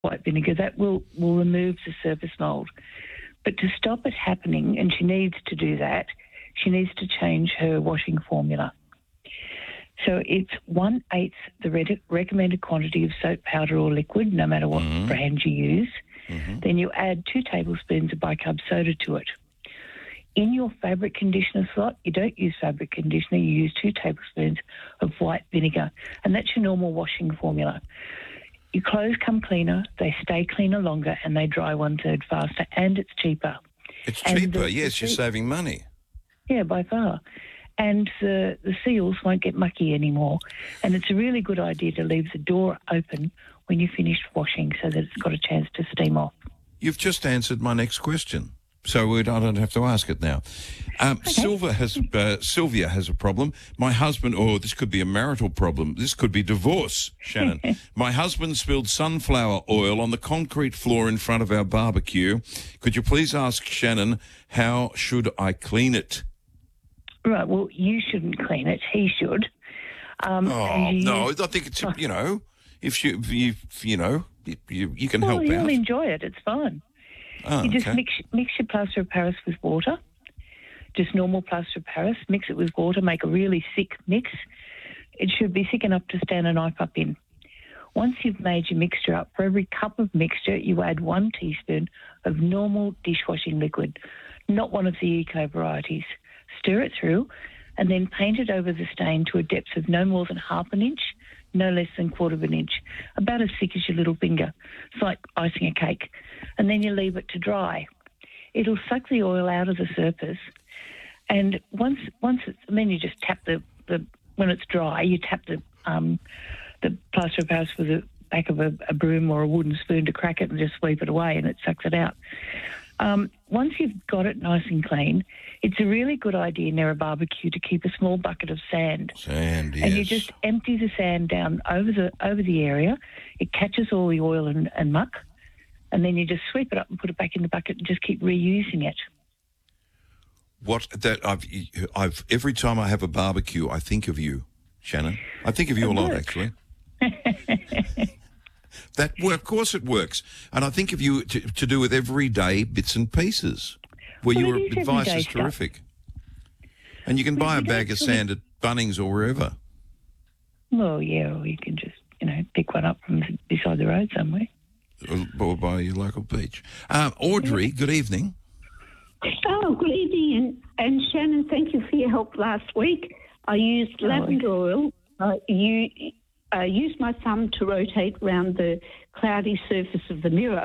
white vinegar. That will remove the surface mould. But to stop it happening, and she needs to do that, she needs to change her washing formula. So it's 1/8 the recommended quantity of soap powder or liquid, no matter what brand you use. Then you add 2 tablespoons of bicarb soda to it. In your fabric conditioner slot, you don't use fabric conditioner, you use 2 tablespoons of white vinegar, and that's your normal washing formula. Your clothes come cleaner, they stay cleaner longer, and they dry 1/3 faster, and it's cheaper. It's cheaper, yes, you're saving money. Yeah, by far. And the seals won't get mucky anymore. And it's a really good idea to leave the door open when you finish washing so that it's got a chance to steam off. You've just answered my next question, so I don't have to ask it now. Sylvia has a problem. My husband, this could be a marital problem. This could be divorce, Shannon. My husband spilled sunflower oil on the concrete floor in front of our barbecue. Could you please ask Shannon, how should I clean it? Right, well, you shouldn't clean it. He should. No, I think it's, if you can help out. You'll enjoy it. It's fine. Oh, you just okay. mix your plaster of Paris with water, just normal plaster of Paris. Mix it with water, make a really thick mix. It should be thick enough to stand a knife up in. Once you've made your mixture up, for every cup of mixture, you add 1 teaspoon of normal dishwashing liquid, not one of the eco varieties. Stir it through and then paint it over the stain to a depth of no more than 1/2 inch, no less than 1/4 inch, about as thick as your little finger. It's like icing a cake. And then you leave it to dry. It'll suck the oil out of the surface. And then you just tap when it's dry, you tap the plaster of Paris with the back of a broom or a wooden spoon to crack it and just sweep it away, and it sucks it out. Once you've got it nice and clean, it's a really good idea near a barbecue to keep a small bucket of sand. Sand, yes. And you just empty the sand down over the area. It catches all the oil and muck, and then you just sweep it up and put it back in the bucket and just keep reusing it. I've every time I have a barbecue, I think of you, Shannon. I think of you a lot, actually. Of course it works. And I think of you to do with everyday bits and pieces where your advice is terrific. And you can buy a bag of sand at Bunnings or wherever. Well, yeah, or you can just, pick one up from beside the road somewhere. Or by your local beach. Audrey, good evening. Oh, good evening. And Shannon, thank you for your help last week. I used lavender oil. Used my thumb to rotate around the cloudy surface of the mirror.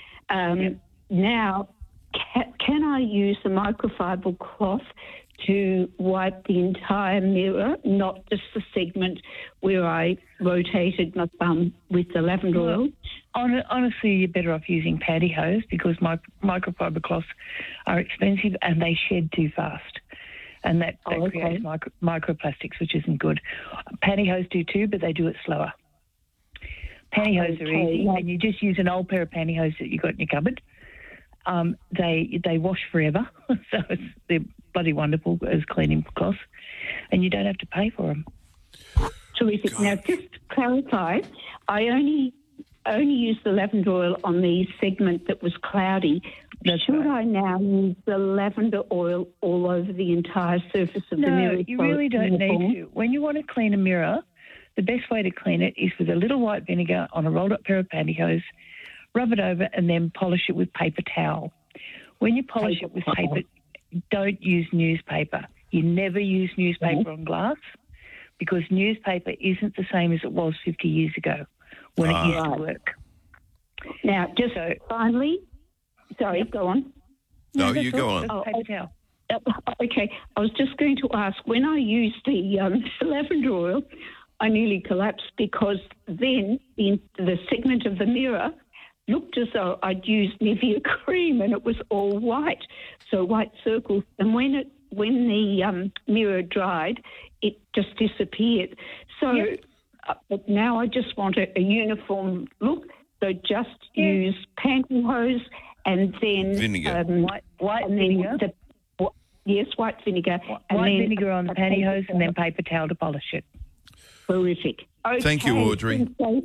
Now, can I use a microfiber cloth to wipe the entire mirror, not just the segment where I rotated my thumb with the lavender oil? Honestly, you're better off using pantyhose because microfiber cloths are expensive and they shed too fast. And that creates microplastics, which isn't good. Pantyhose do too, but they do it slower. Pantyhose are easy, and you just use an old pair of pantyhose that you got in your cupboard. They wash forever, so they're bloody wonderful as cleaning cloths, and you don't have to pay for them. Terrific. God. Now, just to clarify, I only used the lavender oil on the segment that was cloudy. Should I now use the lavender oil all over the entire surface of the mirror? No, you really don't need to. When you want to clean a mirror, the best way to clean it is with a little white vinegar on a rolled-up pair of pantyhose, rub it over, and then polish it with paper towel. When you polish it with paper, don't use newspaper. You never use newspaper on glass because newspaper isn't the same as it was 50 years ago when it used to work. Now, finally... Sorry, go on. No, you go on. Paper towel. Okay, I was just going to ask, when I used the lavender oil, I nearly collapsed because then the segment of the mirror looked as though I'd used Nivea cream and it was all white, so white circles. And when the mirror dried, it just disappeared. So but now I just want a uniform look, so just use pantyhose and then vinegar. White vinegar. White vinegar. White vinegar on the pantyhose and then paper towel to polish it. Horrific. Okay. Thank you, Audrey.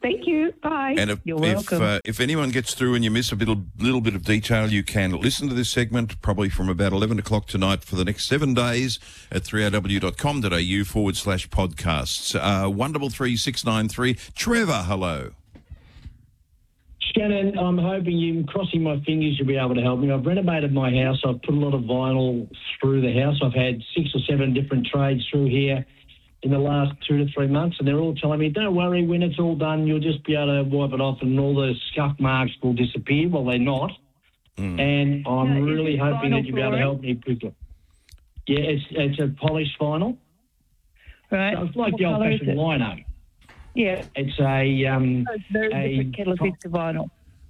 Thank you. Bye. And You're welcome. if anyone gets through and you miss a little bit of detail, you can listen to this segment probably from about 11 o'clock tonight for the next 7 days at 3rw.com.au/podcasts. 133 Trevor, hello. Shannon, I'm hoping I'm crossing my fingers you'll be able to help me. I've renovated my house. I've put a lot of vinyl through the house. I've had 6 or 7 different trades through here in the last 2 to 3 months, and they're all telling me, don't worry, when it's all done, you'll just be able to wipe it off and all the scuff marks will disappear. Well, they're not. And I'm really hoping that you'll be able to help me quickly. Yeah, it's a polished vinyl. Right. So it's like the old-fashioned lino. Yeah. It's a... It's very different kettle of fish to vinyl.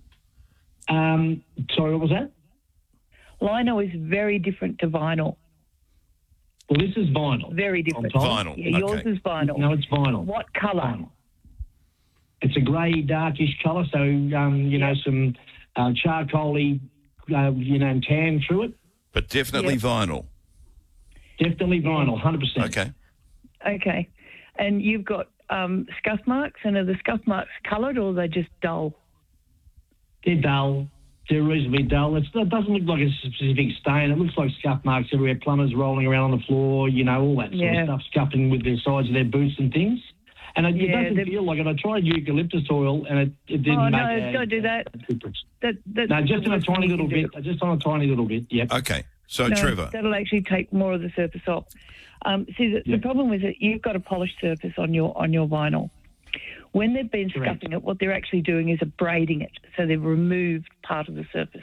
Sorry, what was that? Lino is very different to vinyl. Well, this is vinyl. Very different. Vinyl. Yeah, yours is vinyl. No, it's vinyl. What colour? Vinyl. It's a grey, darkish colour, so, some charcoaly, tan through it. But definitely vinyl. Definitely vinyl, 100%. Okay. And you've got scuff marks, and are the scuff marks coloured or are they just dull? They're dull. They're reasonably dull. It doesn't look like a specific stain. It looks like scuff marks everywhere, plumbers rolling around on the floor, all that sort of stuff, scuffing with the sides of their boots and things. And it doesn't feel like it. I tried eucalyptus oil and it didn't make a don't do that. difference. No, just on a tiny little bit. Just on a tiny little bit, yep. Okay. So, No, Trevor. that'll actually take more of the surface off. The problem is that you've got a polished surface on your vinyl. When they've been scuffing it, what they're actually doing is abrading it. So they've removed part of the surface.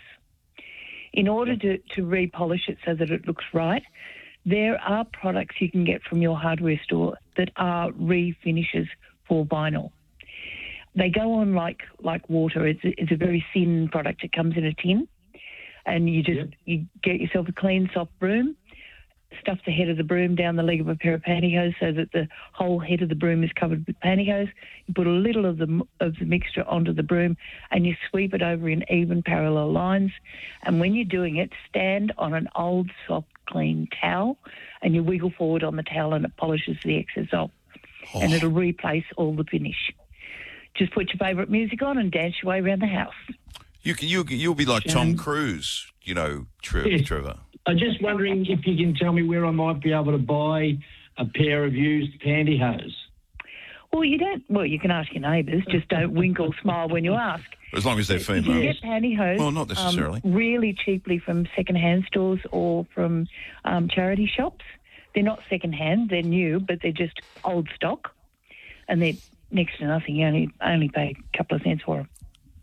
In order to repolish it so that it looks right, there are products you can get from your hardware store that are refinishes for vinyl. They go on like water. It's a very thin product. It comes in a tin. And you get yourself a clean, soft broom, stuff the head of the broom down the leg of a pair of pantyhose so that the whole head of the broom is covered with pantyhose. You put a little of the mixture onto the broom and you sweep it over in even parallel lines. And when you're doing it, stand on an old, soft, clean towel and you wiggle forward on the towel and it polishes the excess off. And it'll replace all the finish. Just put your favourite music on and dance your way around the house. You'll be like Tom Cruise, Trevor. I'm just wondering if you can tell me where I might be able to buy a pair of used pantyhose. Well, you can ask your neighbours. Just don't wink or smile when you ask. As long as they're female. You can get pantyhose. Well, not necessarily. Really cheaply from second-hand stores or from charity shops. They're not second-hand. They're new, but they're just old stock. And they're next to nothing. You only pay a couple of cents for them.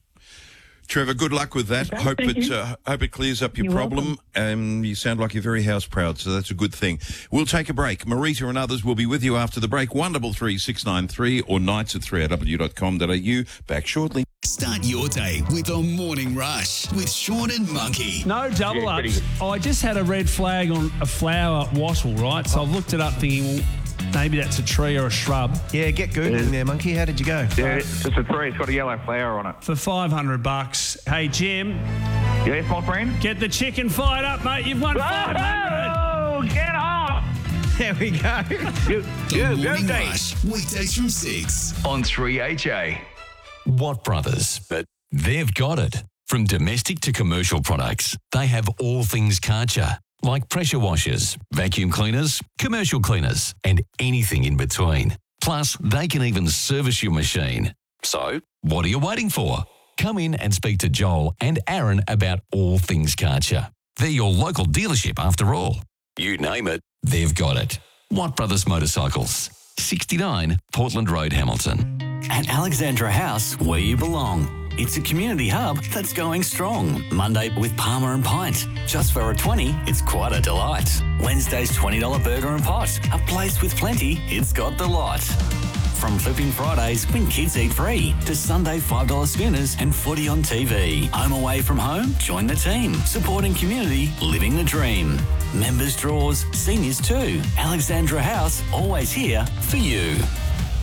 Trevor, good luck with that. Hope it clears up your problem. You sound like you're very house proud, so that's a good thing. We'll take a break. Marita and others will be with you after the break. 133693 or nights at 3rw.com.au. Back shortly. Start your day with a morning rush with Sean and Monkey. No double ups. I just had a red flag on a flower wattle, right? So I've looked it up thinking, well, maybe that's a tree or a shrub. Yeah, get Googling there, Monkey. How did you go? Yeah, it's a tree. It's got a yellow flower on it. For $500. Hey, Jim. Yes, my friend? Get the chicken fired up, mate. You've won $500. Oh, get off! There we go. The Morning Rush, weekdays from 6 on 3HA. Watt Brothers, but they've got it. From domestic to commercial products, they have all things Karcher, like pressure washers, vacuum cleaners, commercial cleaners, and anything in between. Plus, they can even service your machine. So, what are you waiting for? Come in and speak to Joel and Aaron about all things Karcher. They're your local dealership after all. You name it, they've got it. Watt Brothers Motorcycles, 69 Portland Road, Hamilton. At Alexandra House, where you belong. It's a community hub that's going strong. Monday with Palmer and Pint. Just for $20, it's quite a delight. Wednesday's $20 burger and pot. A place with plenty, it's got the lot. From Flipping Fridays when kids eat free to Sunday $5 schooners and footy on TV. Home away from home? Join the team. Supporting community, living the dream. Members draws, seniors too. Alexandra House, always here for you.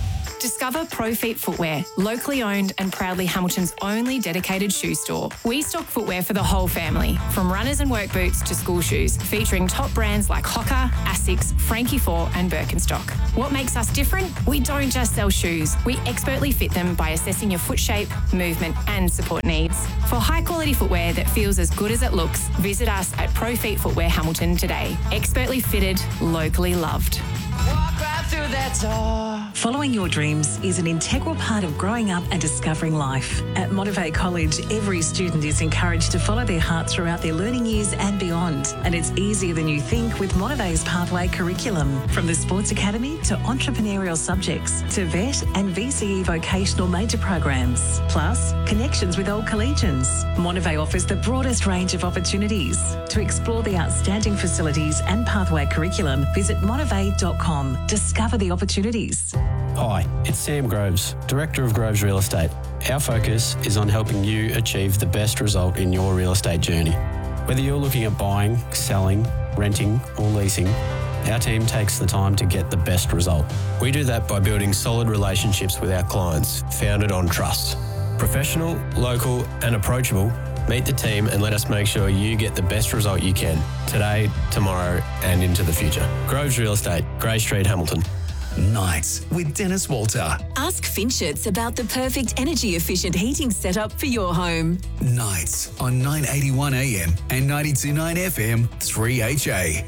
Discover Pro Feet Footwear, locally owned and proudly Hamilton's only dedicated shoe store. We stock footwear for the whole family, from runners and work boots to school shoes, featuring top brands like Hoka, Asics, Frankie 4 and Birkenstock. What makes us different? We don't just sell shoes. We expertly fit them by assessing your foot shape, movement and support needs. For high-quality footwear that feels as good as it looks, visit us at Pro Feet Footwear Hamilton today. Expertly fitted, locally loved. Walk right through that door. Following your dreams is an integral part of growing up and discovering life. At Motivate College, every student is encouraged to follow their heart throughout their learning years and beyond. And it's easier than you think with Motivate's Pathway curriculum. From the Sports Academy to entrepreneurial subjects to VET and VCE vocational major programs. Plus, connections with old collegians. Motivate offers the broadest range of opportunities. To explore the outstanding facilities and Pathway curriculum, visit motivate.com. Discover the opportunities. Hi, it's Sam Groves, Director of Groves Real Estate. Our focus is on helping you achieve the best result in your real estate journey. Whether you're looking at buying, selling, renting or leasing, our team takes the time to get the best result. We do that by building solid relationships with our clients, founded on trust. Professional, local and approachable, meet the team and let us make sure you get the best result you can today, tomorrow and into the future. Groves Real Estate, Grey Street, Hamilton. Nights with Dennis Walter. Ask Finchets about the perfect energy-efficient heating setup for your home. Nights on 981 AM and 92.9 FM 3HA.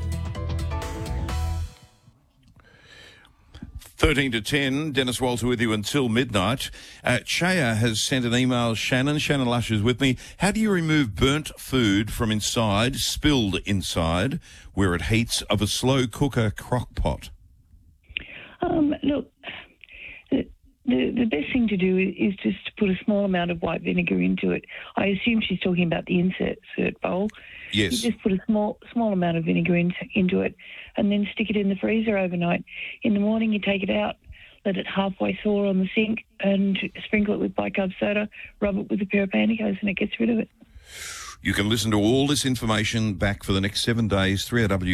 13 to 10, Dennis Walter with you until midnight. Chaya has sent an email. Shannon Lush is with me. How do you remove burnt food from inside, spilled inside, where it heats, of a slow cooker crock pot? Look, the best thing to do is just to put a small amount of white vinegar into it. I assume she's talking about the insert bowl. Yes. You just put a small amount of vinegar into it and then stick it in the freezer overnight. In the morning, you take it out, let it halfway thaw on the sink and sprinkle it with bicarb soda, rub it with a pair of pantyhose and it gets rid of it. You can listen to all this information back for the next 7 days,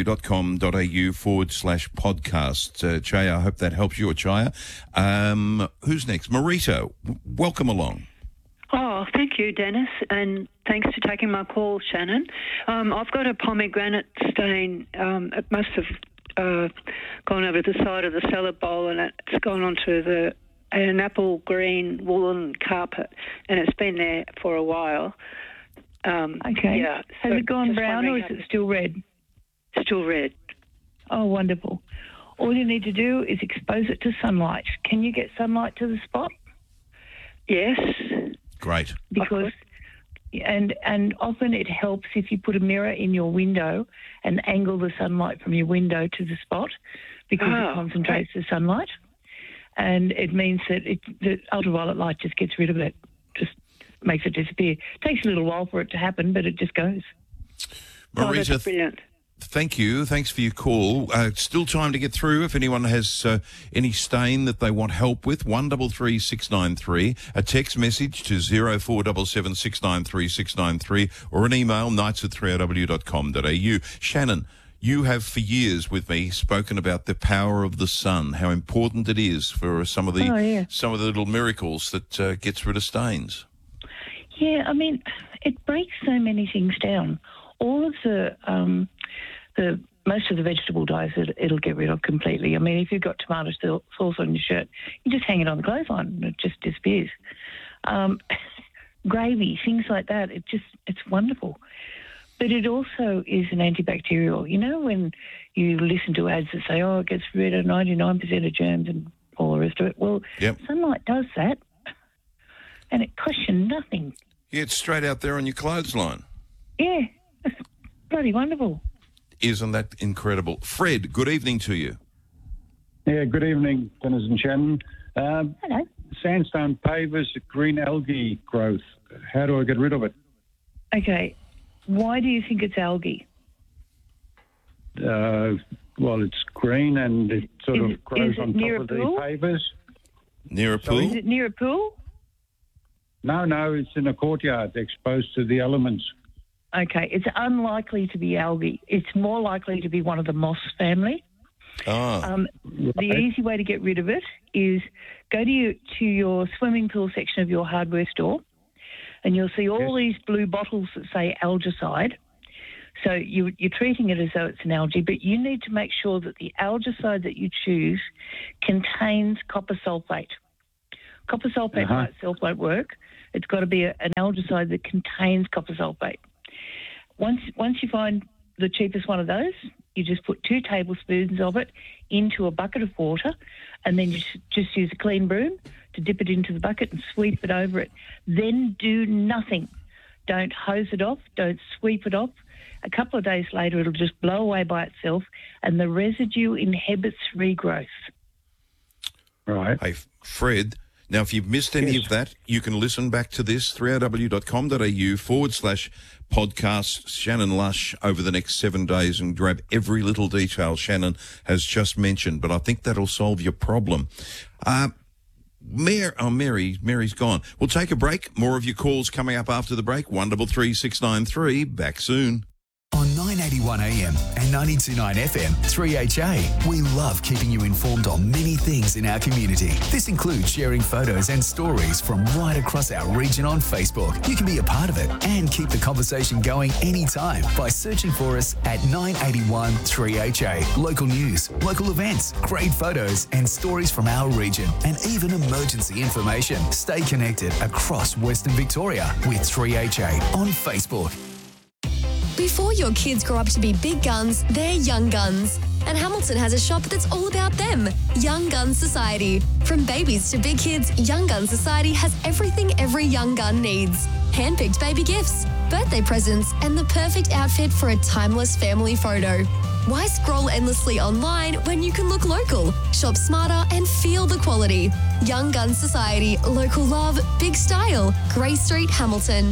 3rw.com.au/podcast. Chaya, I hope that helps you, Chaya. Who's next? Marita, welcome along. Oh, thank you, Dennis, and thanks for taking my call, Shannon. I've got a pomegranate stain. It must have gone over the side of the salad bowl and it's gone onto an apple green woolen carpet, and it's been there for a while. Okay. Yeah. Has it gone brown or is it still red? Still red. Oh, wonderful. All you need to do is expose it to sunlight. Can you get sunlight to the spot? Yes. Great. Because, and often it helps if you put a mirror in your window and angle the sunlight from your window to the spot, because it concentrates the sunlight. And it means that the ultraviolet light just gets rid of it. Just makes it disappear. It takes a little while for it to happen, but it just goes. Marita, that's brilliant. Thank you. Thanks for your call. Still time to get through if anyone has any stain that they want help with. 133 693. A text message to 0477 693 693 or an email nights@3rw.com.au. Shannon, you have for years with me spoken about the power of the sun, how important it is for some of the little miracles that gets rid of stains. Yeah, I mean, it breaks so many things down. All of most of the vegetable dyes it'll get rid of completely. I mean, if you've got tomato sauce on your shirt, you just hang it on the clothesline and it just disappears. Gravy, things like that, it's wonderful. But it also is an antibacterial. You know, when you listen to ads that say, it gets rid of 99% of germs and all the rest of it. Well, sunlight does that, and it costs you nothing. Yeah, it's straight out there on your clothesline. Yeah, it's bloody wonderful. Isn't that incredible? Fred, good evening to you. Yeah, good evening, Dennis and Shannon. Hello. Sandstone pavers, green algae growth. How do I get rid of it? Okay. Why do you think it's algae? Well, it's green and it sort of grows on top of the pavers. Near a pool? Is it near a pool? No, it's in a courtyard exposed to the elements. Okay, it's unlikely to be algae. It's more likely to be one of the moss family. The easy way to get rid of it is go to your swimming pool section of your hardware store, and you'll see all these blue bottles that say algicide. So you're treating it as though it's an algae, but you need to make sure that the algicide that you choose contains copper sulfate. Copper sulfate by itself won't work. It's got to be an algicide that contains copper sulfate. Once you find the cheapest one of those, you just put 2 tablespoons of it into a bucket of water, and then you just use a clean broom to dip it into the bucket and sweep it over it. Then do nothing. Don't hose it off. Don't sweep it off. A couple of days later, it'll just blow away by itself, and the residue inhibits regrowth. Right. Hey, Fred, now if you've missed any of that, you can listen back to this, 3rw.com.au/podcast Shannon Lush over the next 7 days and grab every little detail Shannon has just mentioned. But I think that'll solve your problem. Mary's gone. We'll take a break. More of your calls coming up after the break. 133693. Back soon. On 981 AM and 92.9 FM, 3HA, we love keeping you informed on many things in our community. This includes sharing photos and stories from right across our region on Facebook. You can be a part of it and keep the conversation going anytime by searching for us at 981 3HA. Local news, local events, great photos and stories from our region, and even emergency information. Stay connected across Western Victoria with 3HA on Facebook. Before your kids grow up to be big guns, they're young guns. And Hamilton has a shop that's all about them, Young Gun Society. From babies to big kids, Young Gun Society has everything every young gun needs. Hand-picked baby gifts, birthday presents, and the perfect outfit for a timeless family photo. Why scroll endlessly online when you can look local, shop smarter and feel the quality? Young Gun Society, local love, big style, Grey Street, Hamilton.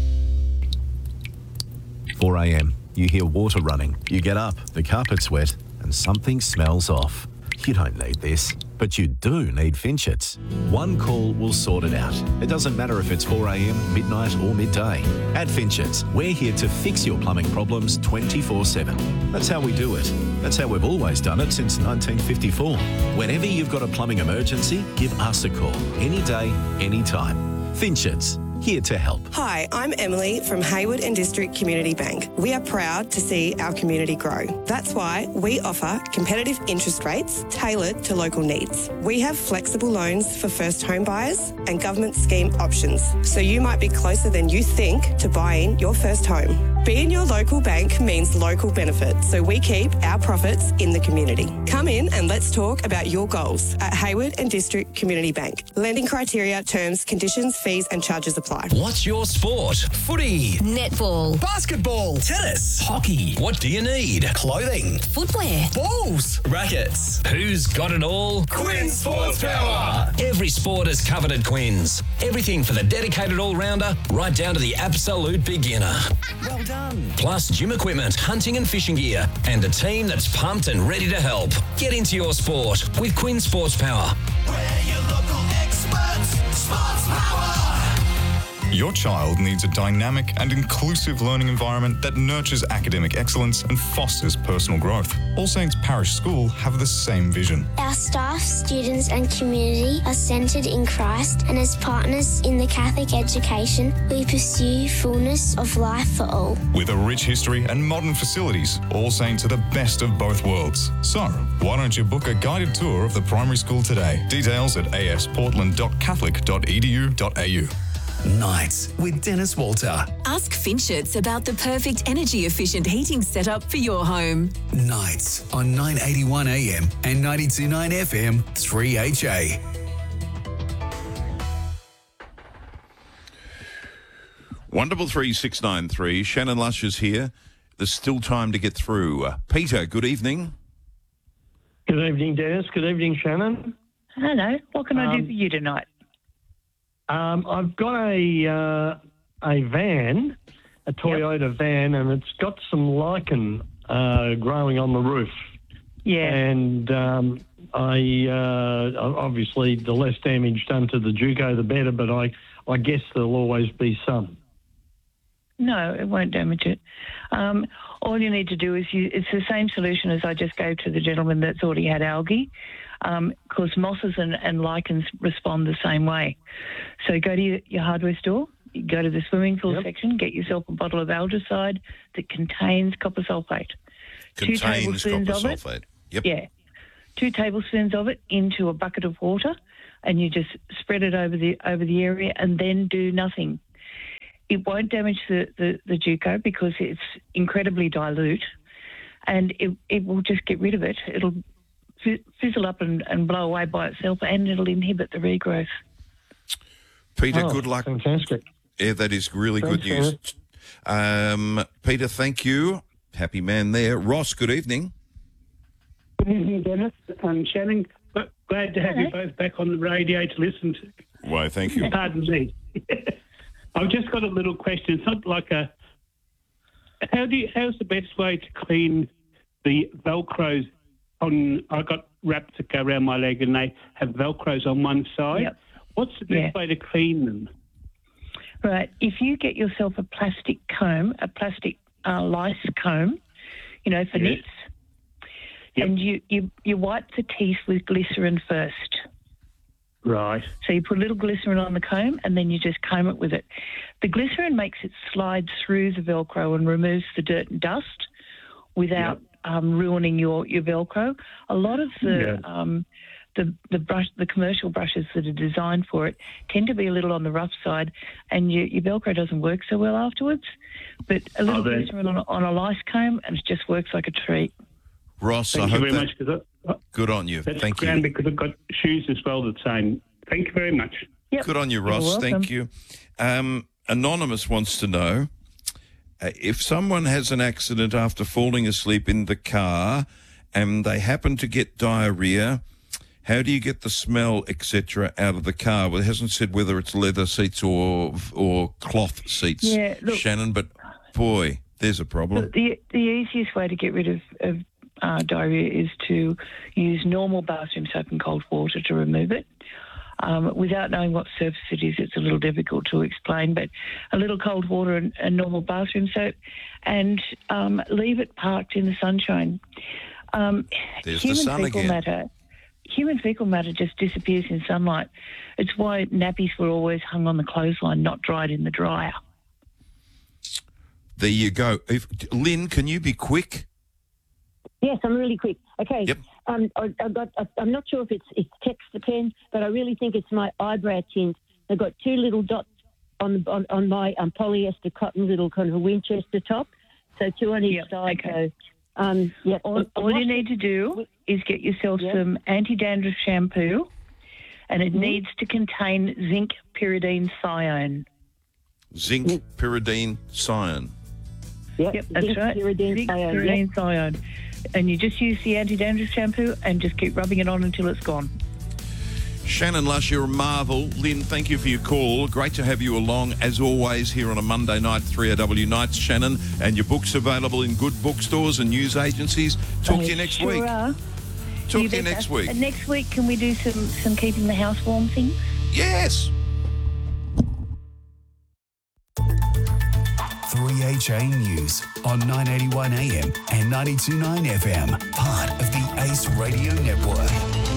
4 a.m. You hear water running. You get up, the carpet's wet, and something smells off. You don't need this, but you do need Finchets. One call will sort it out. It doesn't matter if it's 4 a.m, midnight or midday. At Finchets, we're here to fix your plumbing problems 24/7. That's how we do it. That's how we've always done it since 1954. Whenever you've got a plumbing emergency, give us a call. Any day, any time. Finchets, here to help. Hi, I'm Emily from Hayward and District Community Bank. We are proud to see our community grow. That's why we offer competitive interest rates tailored to local needs. We have flexible loans for first home buyers and government scheme options, so you might be closer than you think to buying your first home. Being your local bank means local benefit, so we keep our profits in the community. Come in and let's talk about your goals at Hayward and District Community Bank. Lending criteria, terms, conditions, fees and charges apply. What's your sport? Footy, netball, basketball, tennis, hockey. What do you need? Clothing, footwear, balls, rackets. Who's got it all? Quinn Sports Power. Every sport is covered at Quinn's. Everything for the dedicated all-rounder, right down to the absolute beginner. Well done. Plus gym equipment, hunting and fishing gear, and a team that's pumped and ready to help. Get into your sport with Quinn Sports Power. We're your local experts, Sports Power. Your child needs a dynamic and inclusive learning environment that nurtures academic excellence and fosters personal growth. All Saints Parish School have the same vision. Our staff, students and community are centred in Christ, and as partners in the Catholic education, we pursue fullness of life for all. With a rich history and modern facilities, All Saints are the best of both worlds. So, why don't you book a guided tour of the primary school today? Details at asportland.catholic.edu.au. Nights with Dennis Walter. Ask Finchets about the perfect energy-efficient heating setup for your home. Nights on 981 AM and 92.9 FM, 3HA. Wonderful 3693. Shannon Lush is here. There's still time to get through. Peter, good evening. Good evening, Dennis. Good evening, Shannon. Hello. What can I do for you tonight? I've got a van, a Toyota van, and it's got some lichen growing on the roof. Yeah. And obviously the less damage done to the Juco, the better, but I guess there'll always be some. No, it won't damage it. All you need to do is it's the same solution as I just gave to the gentleman that's already had algae, because mosses and lichens respond the same way. So go to your hardware store, you go to the swimming pool section, get yourself a bottle of algicide that contains copper sulfate. Contains 2 tablespoons copper of sulfate. it. Yep. Yeah. 2 tablespoons of it into a bucket of water, and you just spread it over the area and then do nothing. It won't damage the Duco because it's incredibly dilute, and it will just get rid of it. It'll fizzle up and blow away by itself, and it'll inhibit the regrowth. Peter, good luck. Fantastic. Yeah, that is really good news. Peter, thank you. Happy man there. Ross, good evening. Good evening, Dennis and Shannon. Glad to have you both back on the radio to listen to. Why, thank you. Pardon me. I've just got a little question. It's not like how's the best way to clean the Velcros on? I got wraps that go around my leg and they have Velcros on one side. Yep. What's the best way to clean them? Right. If you get yourself a plastic comb, a plastic lice comb, for nits, and you wipe the teeth with glycerin first. Right. So you put a little glycerin on the comb and then you just comb it with it. The glycerin makes it slide through the Velcro and removes the dirt and dust without ruining your Velcro. A lot of the commercial brushes that are designed for it tend to be a little on the rough side, and your Velcro doesn't work so well afterwards. But a little glycerin on a lice comb, and it just works like a treat. Ross, Thank you very much. Good on you. That's Thank you. grand because I've got shoes as well that same. Thank you very much. Yep. Good on you, Ross. Thank you. Anonymous wants to know if someone has an accident after falling asleep in the car and they happen to get diarrhea, how do you get the smell, etc., out of the car? Well, it hasn't said whether it's leather seats or cloth seats, Shannon, but boy, there's a problem. Look, the easiest way to get rid of diarrhea is to use normal bathroom soap and cold water to remove it. Without knowing what surface it is, it's a little difficult to explain, but a little cold water and normal bathroom soap, and leave it parked in the sunshine. There's the sun again. Human fecal matter just disappears in sunlight. It's why nappies were always hung on the clothesline, not dried in the dryer. There you go. Lynn, can you be quick? Yes, I'm really quick. Okay. Yep. I'm not sure if it's Texture Pen, but I really think it's my eyebrow tint. I've got 2 little dots on my polyester cotton little kind of a Winchester top, so 2 on each side. Okay. So, all you need to do is get yourself some anti-dandruff shampoo, and it needs to contain zinc pyridine cyan. Zinc pyridine cyan. Yep, that's right. Pyridine cyan. And you just use the anti-dandruff shampoo and just keep rubbing it on until it's gone. Shannon Lush, you're a marvel. Lynn, thank you for your call. Great to have you along, as always, here on a Monday night, 3AW Nights, Shannon. And your book's available in good bookstores and news agencies. Talk to you next week. Are. Talk to you next week. And next week, can we do some keeping the house warm things? Yes. 3HA News on 981 AM and 92.9 FM, part of the ACE Radio Network.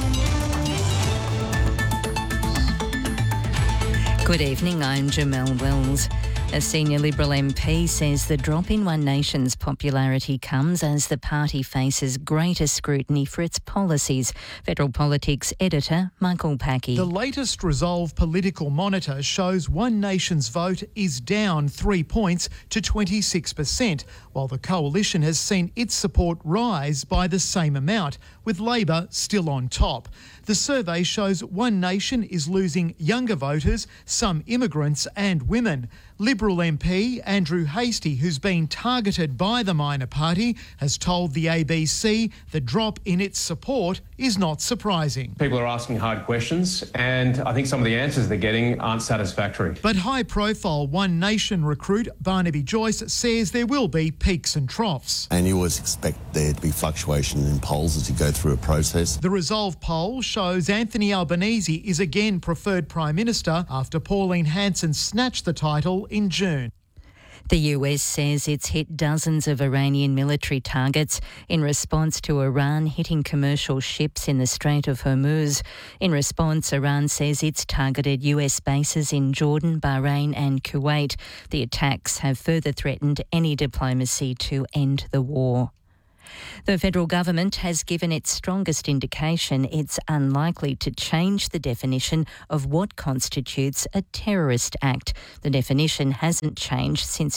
Good evening, I'm Jamelle Wells. A senior Liberal MP says the drop in One Nation's popularity comes as the party faces greater scrutiny for its policies. Federal Politics editor Michael Packey. The latest Resolve Political Monitor shows One Nation's vote is down 3 points to 26%, while the coalition has seen its support rise by the same amount, with Labor still on top. The survey shows One Nation is losing younger voters, some immigrants and women. Liberal MP Andrew Hastie, who's been targeted by the minor party, has told the ABC the drop in its support is not surprising. People are asking hard questions, and I think some of the answers they're getting aren't satisfactory. But high-profile One Nation recruit Barnaby Joyce says there will be peaks and troughs. And you always expect there to be fluctuation in polls as you go through a process. The Resolve poll shows Anthony Albanese is again preferred Prime Minister after Pauline Hanson snatched the title in June. The US says it's hit dozens of Iranian military targets in response to Iran hitting commercial ships in the Strait of Hormuz. In response, Iran says it's targeted US bases in Jordan, Bahrain and Kuwait. The attacks have further threatened any diplomacy to end the war. The federal government has given its strongest indication it's unlikely to change the definition of what constitutes a terrorist act. The definition hasn't changed since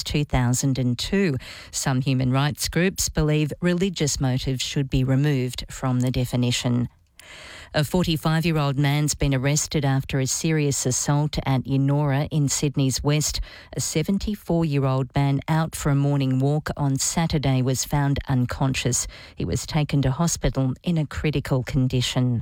2002. Some human rights groups believe religious motives should be removed from the definition. A 45-year-old man's been arrested after a serious assault at Yennora in Sydney's west. A 74-year-old man out for a morning walk on Saturday was found unconscious. He was taken to hospital in a critical condition.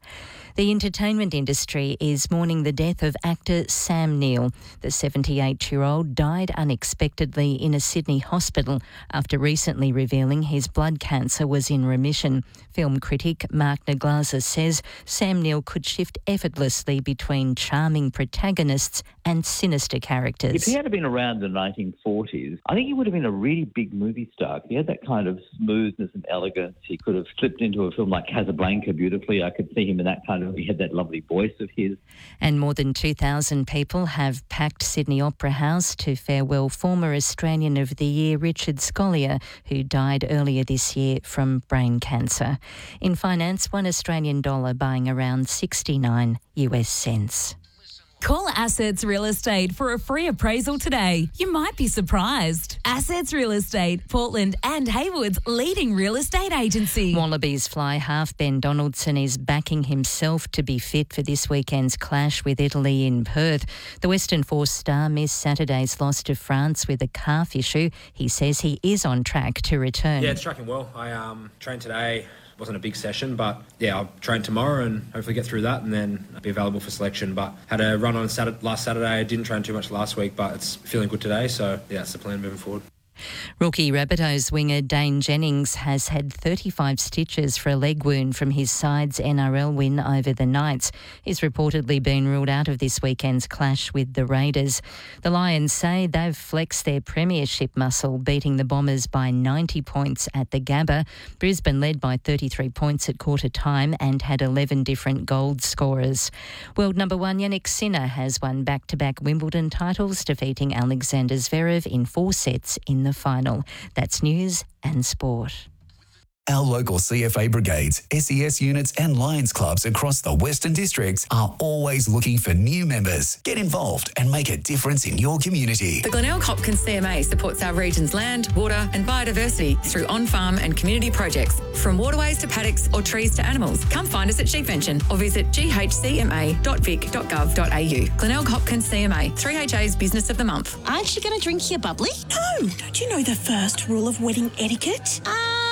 The entertainment industry is mourning the death of actor Sam Neill. The 78-year-old died unexpectedly in a Sydney hospital after recently revealing his blood cancer was in remission. Film critic Mark Naglaza says Sam Neill could shift effortlessly between charming protagonists and sinister characters. If he had been around in the 1940s, I think he would have been a really big movie star. He had that kind of smoothness and elegance. He could have slipped into a film like Casablanca beautifully. I could see him in that kind of, he had that lovely voice of his. And more than 2,000 people have packed Sydney Opera House to farewell former Australian of the Year Richard Scolyer, who died earlier this year from brain cancer. In finance, $1 Australian buying around 69 US cents. Call Assets Real Estate for a free appraisal today. You might be surprised. Assets Real Estate, Portland and Haywood's leading real estate agency. Wallabies fly half Ben Donaldson is backing himself to be fit for this weekend's clash with Italy in Perth. The Western Force star missed Saturday's loss to France with a calf issue. He says he is on track to return. Yeah, it's tracking well. I trained today. Wasn't a big session, but yeah, I'll train tomorrow and hopefully get through that and then I'll be available for selection. But had a run on last Saturday. I didn't train too much last week, but it's feeling good today. So yeah, that's the plan moving forward. Rookie Rabbitohs winger Dane Jennings has had 35 stitches for a leg wound from his side's NRL win over the Knights. He's reportedly been ruled out of this weekend's clash with the Raiders. The Lions say they've flexed their premiership muscle, beating the Bombers by 90 points at the Gabba. Brisbane led by 33 points at quarter time and had 11 different goal scorers. World number one Jannik Sinner has won back-to-back Wimbledon titles, defeating Alexander Zverev in 4 sets in the final. That's news and sport. Our local CFA brigades, SES units and Lions clubs across the Western Districts are always looking for new members. Get involved and make a difference in your community. The Glenelg Hopkins CMA supports our region's land, water and biodiversity through on-farm and community projects. From waterways to paddocks or trees to animals, come find us at Sheepvention or visit ghcma.vic.gov.au. Glenelg Hopkins CMA, 3HA's Business of the Month. Aren't you going to drink your bubbly? No, don't you know the first rule of wedding etiquette?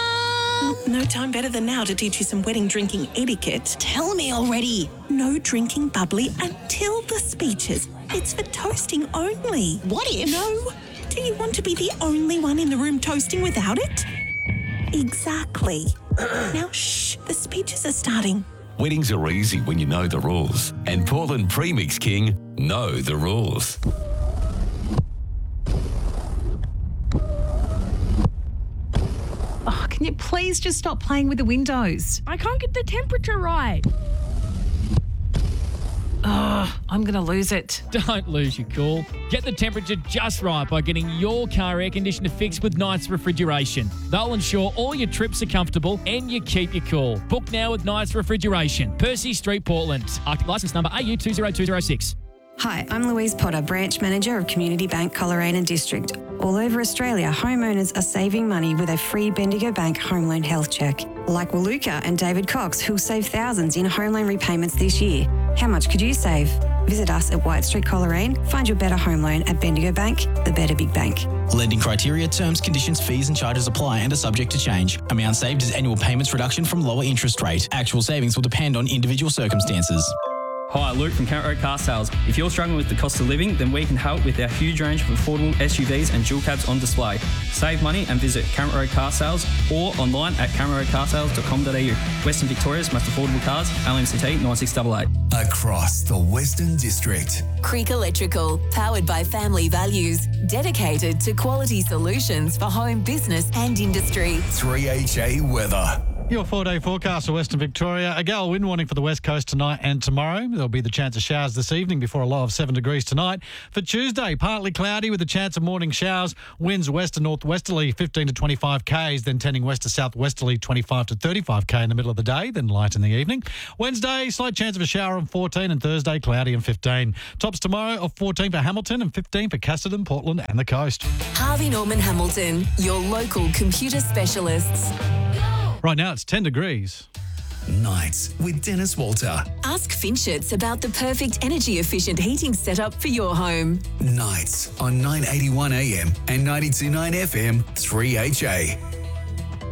No time better than now to teach you some wedding drinking etiquette. Tell me already. No drinking bubbly until the speeches. It's for toasting only. What if? No. Do you want to be the only one in the room toasting without it? Exactly. Now, shh, the speeches are starting. Weddings are easy when you know the rules. And Portland Premix King know the rules. Oh, can you please just stop playing with the windows? I can't get the temperature right. I'm going to lose it. Don't lose your cool. Get the temperature just right by getting your car air conditioner fixed with Knights Refrigeration. They'll ensure all your trips are comfortable and you keep your cool. Book now with Knights Refrigeration. Percy Street, Portland. Arctic licence number AU 20206. Hi, I'm Louise Potter, Branch Manager of Community Bank Coleraine District. All over Australia, homeowners are saving money with a free Bendigo Bank Home Loan Health Check. Like Waluka and David Cox, who'll save thousands in home loan repayments this year. How much could you save? Visit us at White Street, Coleraine. Find your better home loan at Bendigo Bank, the better big bank. Lending criteria, terms, conditions, fees and charges apply and are subject to change. Amount saved is annual payments reduction from lower interest rate. Actual savings will depend on individual circumstances. Hi, Luke from Kent Road Car Sales. If you're struggling with the cost of living, then we can help with our huge range of affordable SUVs and dual cabs on display. Save money and visit Kent Road Car Sales or online at kentroadcarsales.com.au. Western Victoria's most affordable cars, LMCT 9688. Across the Western District. Creek Electrical, powered by family values, dedicated to quality solutions for home, business and industry. 3HA weather. Your 4-day forecast for Western Victoria. A gale wind warning for the west coast tonight and tomorrow. There'll be the chance of showers this evening before a low of 7 degrees tonight. For Tuesday, partly cloudy with a chance of morning showers. Winds west to northwesterly 15 to 25 k's, then tending west to southwesterly 25 to 35 k in the middle of the day, then light in the evening. Wednesday, slight chance of a shower on 14, and Thursday, cloudy and 15. Tops tomorrow of 14 for Hamilton and 15 for Cassidy, Portland and the coast. Harvey Norman Hamilton, your local computer specialists. Right now it's 10 degrees. Nights with Dennis Walter. Ask Finchets about the perfect energy efficient heating setup for your home. Nights on 981 AM and 92.9 FM 3HA.